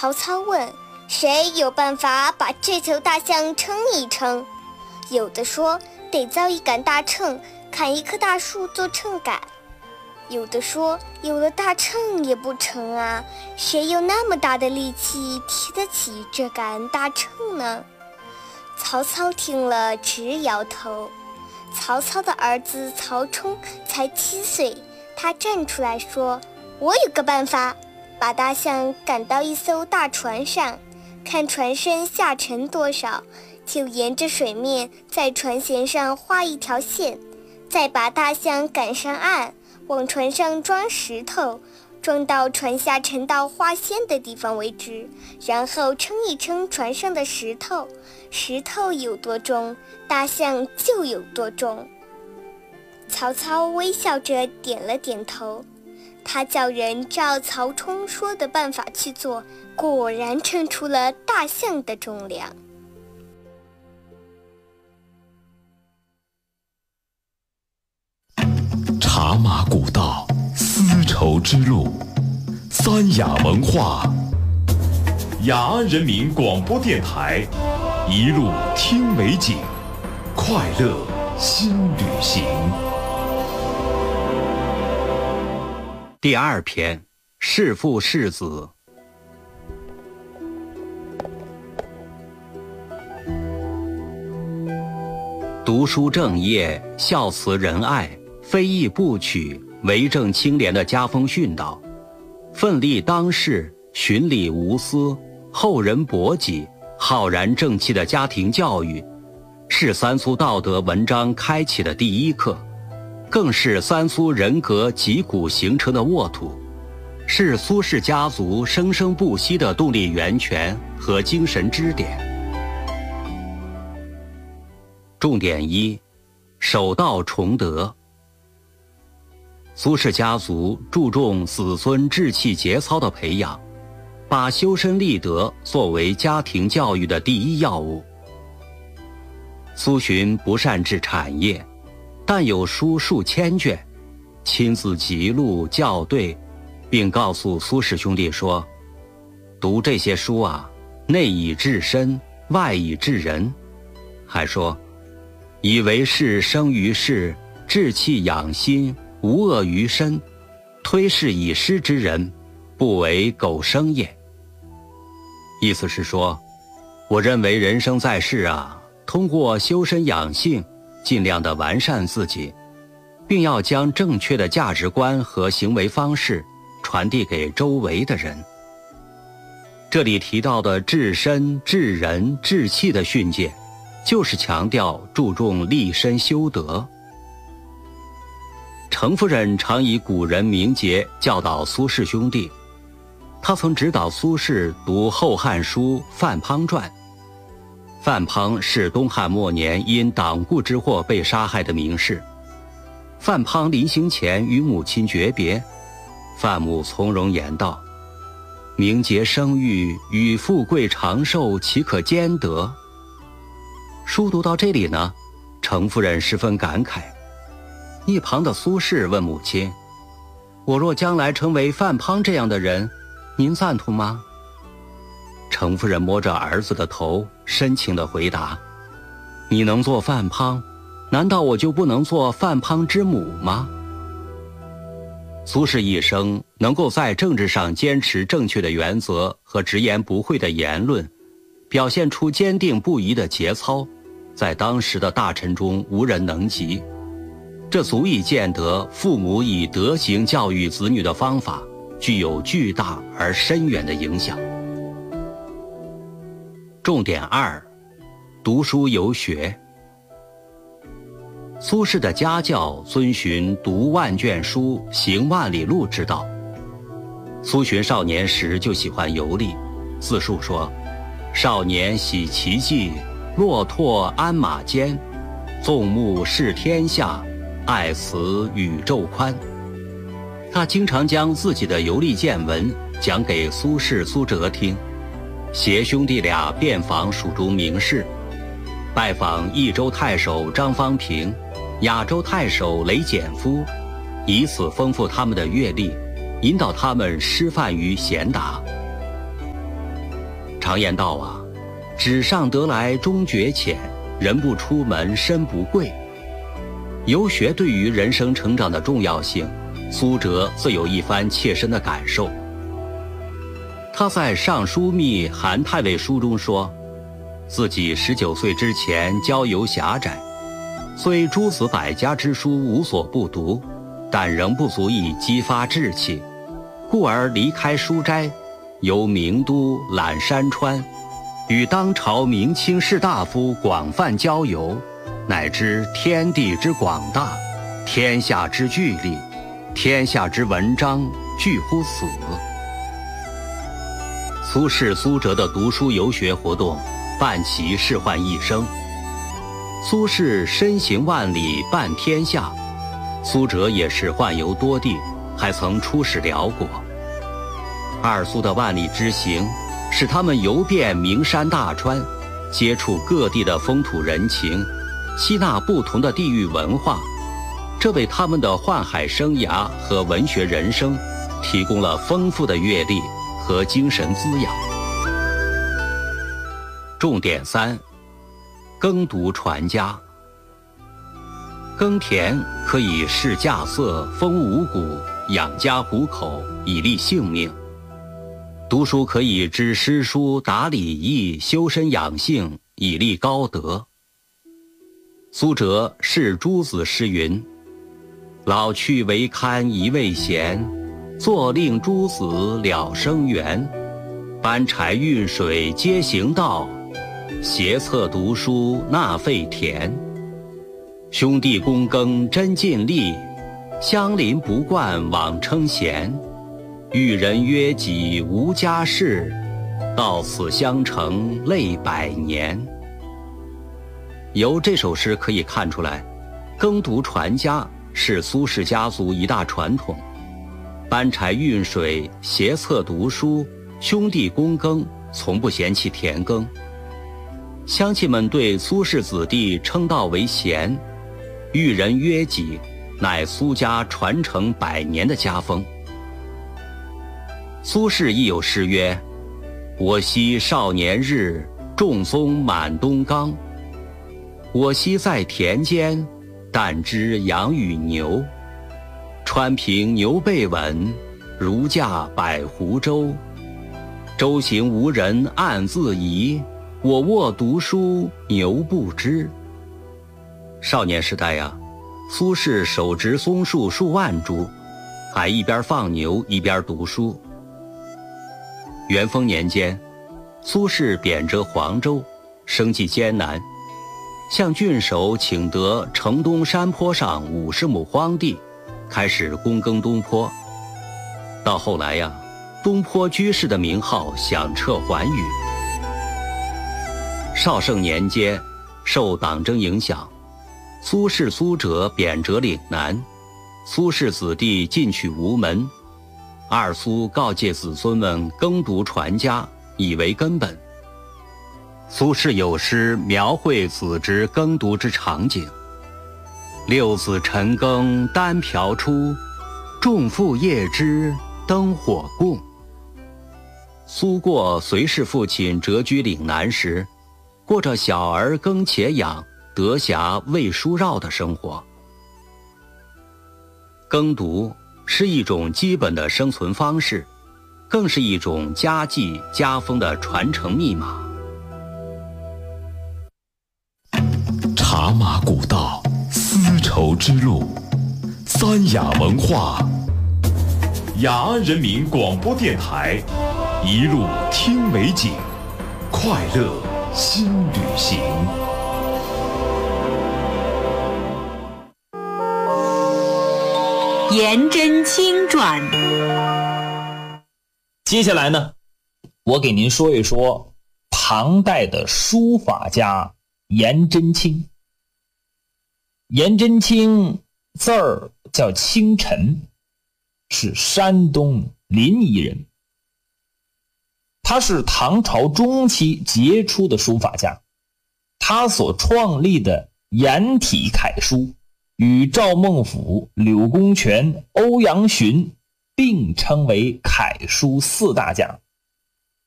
曹操问：谁有办法把这头大象称一称？有的说得造一杆大秤，砍一棵大树做秤杆。有的说有了大秤也不成啊，谁有那么大的力气提得起这杆大秤呢？曹操听了直摇头。曹操的儿子曹冲才7岁，他站出来说：我有个办法，把大象赶到一艘大船上，看船身下沉多少，就沿着水面在船舷上画一条线，再把大象赶上岸，往船上装石头，装到船下沉到画线的地方为止，然后称一称船上的石头，石头有多重，大象就有多重。曹操微笑着点了点头，他叫人照曹冲说的办法去做，果然称出了大象的重量。 茶马古道，丝绸之路，三雅文化，雅安人民广播电台，一路听美景，快乐新旅行。 第2篇，弑父弑子。读书正业，孝慈仁爱，非义不取，为政清廉的家风训导，奋力当世，循礼无私，厚人薄己，浩然正气的家庭教育，是三苏道德文章开启的第一课，更是三苏人格脊骨形成的沃土，是苏氏家族生生不息的动力源泉和精神支点。重点1：守道崇德。苏氏家族注重子孙志气节操的培养，把修身立德作为家庭教育的第一要务。苏洵不善治产业，但有书数千卷，亲自记录校对，并告诉苏氏兄弟说：读这些书啊，内以治身，外以治人。还说：以为事生于世，志气养心，无恶于身，推事以失之人，不为苟生也。意思是说，我认为人生在世啊，通过修身养性，尽量的完善自己，并要将正确的价值观和行为方式传递给周围的人。这里提到的治身、治人、治气的训诫，就是强调注重立身修德。程夫人常以古人名节教导苏氏兄弟，他曾指导苏轼读《后汉书·范滂传》。范滂是东汉末年因党锢之祸被杀害的名士。范滂临行前与母亲诀别，范母从容言道：名节生育，与富贵长寿，岂可兼得？书读到这里呢，程夫人十分感慨。一旁的苏轼问母亲：我若将来成为范滂这样的人，您赞同吗？程夫人摸着儿子的头，深情地回答：你能做范滂，难道我就不能做范滂之母吗？苏轼一生能够在政治上坚持正确的原则和直言不讳的言论，表现出坚定不移的节操，在当时的大臣中无人能及。这足以见得父母以德行教育子女的方法具有巨大而深远的影响。重点2：读书游学。苏轼的家教遵循读万卷书，行万里路之道。苏洵少年时就喜欢游历，自述说：少年喜奇迹，骆驼鞍马间，纵目视天下，爱此宇宙宽。他经常将自己的游历见闻讲给苏轼、苏辙听，携兄弟俩遍访蜀中名士，拜访益州太守张方平、雅州太守雷简夫，以此丰富他们的阅历，引导他们师范于贤达。 常言道啊，纸上得来终觉浅，人不出门身不贵。游学对于人生成长的重要性，苏辙自有一番切身的感受。他在《尚书密韩太尉书》中说，自己19岁之前交游狭窄，虽诸子百家之书无所不读，但仍不足以激发志气，故而离开书斋，游名都、览山川，与当朝明清士大夫广泛交游，乃知天地之广大，天下之巨力，天下之文章俱乎此。苏轼、苏辙的读书游学活动伴其仕宦一生。苏轼身行万里半天下，苏辙也是宦游多地，还曾出使辽国。二苏的万里之行，使他们游遍名山大川，接触各地的风土人情，吸纳不同的地域文化，这为他们的宦海生涯和文学人生提供了丰富的阅历和精神滋养。重点3：耕读传家。耕田可以试稼穑、丰五谷、养家糊口，以利性命；读书可以知诗书、达礼义、修身养性，以立高德。苏辙是诸子诗云：老去为堪一味闲，坐令诸子了生源。搬柴运水皆行道，携册读书纳废田。兄弟躬耕真尽力，乡邻不惯枉称贤。遇人约己无家室，到此相成泪百年。由这首诗可以看出来，耕读传家是苏轼家族一大传统。搬柴运水、携册读书、兄弟躬耕，从不嫌弃田耕。乡亲们对苏氏子弟称道为贤，遇人约己，乃苏家传承100年的家风。苏轼亦有诗曰：我昔少年日，种松满东冈。我昔在田间，但知养与牛。川平牛背稳，如驾百湖舟。舟行无人暗自疑，我卧读书牛不知。少年时代呀，苏轼手植松树数万株，还一边放牛一边读书。元丰年间，苏轼贬谪黄州，生计艰难，向郡守请得城东山坡上50亩荒地，开始躬耕东坡。到后来呀，东坡居士的名号响彻寰宇。绍圣年间，受党争影响，苏轼、苏辙贬谪岭南，苏氏子弟进取无门。二苏告诫子孙们耕读传家，以为根本。苏轼有诗描绘子侄耕读之场景：六子晨耕单瓢出，众父夜织灯火供。苏过随侍父亲谪居岭南时，过着小儿耕且养，得暇喂书绕的生活。耕读是一种基本的生存方式，更是一种家计家风的传承密码。 茶马古道，丝绸之路，三雅文化，雅安人民广播电台，一路听美景，快乐新旅行。 颜真卿传。 接下来呢，我给您说一说唐代的书法家颜真卿。颜真卿字儿叫清晨，是山东临沂人。他是唐朝中期杰出的书法家，他所创立的颜体楷书与赵孟頫、柳公权、欧阳询并称为楷书4大家。